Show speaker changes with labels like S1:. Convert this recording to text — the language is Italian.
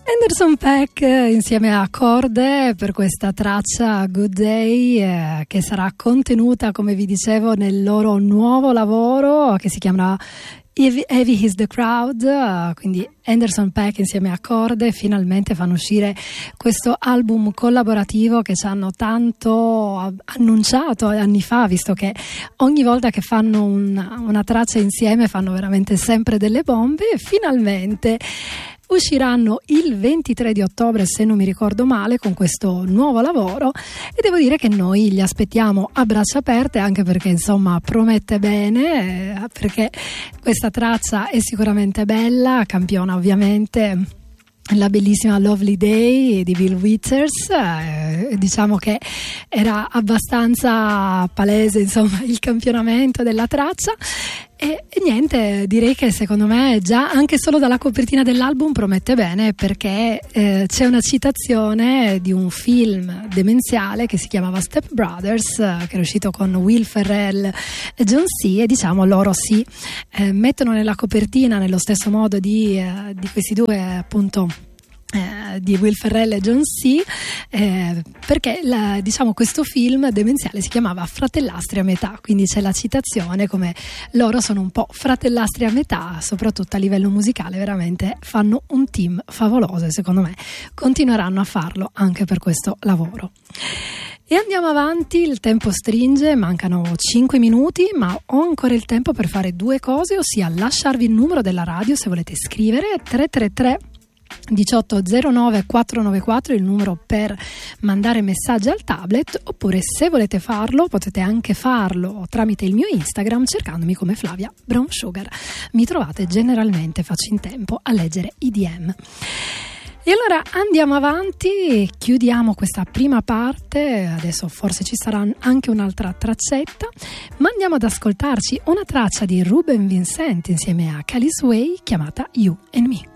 S1: Anderson .Paak insieme a Corde per questa traccia Good Day che sarà contenuta, come vi dicevo, nel loro nuovo lavoro che si chiama Heavy Is The Crowd. Quindi Anderson .Paak insieme a Corde finalmente fanno uscire questo album collaborativo che ci hanno tanto annunciato anni fa, visto che ogni volta che fanno una traccia insieme fanno veramente sempre delle bombe, e finalmente usciranno il 23 di ottobre, se non mi ricordo male, con questo nuovo lavoro, e devo dire che noi li aspettiamo a braccia aperte, anche perché insomma promette bene, perché questa traccia è sicuramente bella, campiona ovviamente la bellissima Lovely Day di Bill Withers. Diciamo che era abbastanza palese insomma il campionamento della traccia. E niente, direi che secondo me già anche solo dalla copertina dell'album promette bene, perché c'è una citazione di un film demenziale che si chiamava Step Brothers, che è uscito con Will Ferrell e John C, e diciamo loro si mettono nella copertina nello stesso modo di questi due, appunto, di Will Ferrell e John C, perché diciamo questo film demenziale si chiamava Fratellastri a metà, quindi c'è la citazione come loro sono un po' fratellastri a metà, soprattutto a livello musicale veramente fanno un team favoloso, e secondo me continueranno a farlo anche per questo lavoro. E andiamo avanti, il tempo stringe, mancano 5 minuti, ma ho ancora il tempo per fare due cose, ossia lasciarvi il numero della radio se volete scrivere, 333 1809 494, il numero per mandare messaggi al tablet, oppure se volete farlo potete anche farlo tramite il mio Instagram cercandomi come Flavia Brown Sugar. Mi trovate, generalmente faccio in tempo a leggere i DM. E allora andiamo avanti, chiudiamo questa prima parte, adesso forse ci sarà anche un'altra traccetta, ma andiamo ad ascoltarci una traccia di Ruben Vincent insieme a Calice Way chiamata You and Me.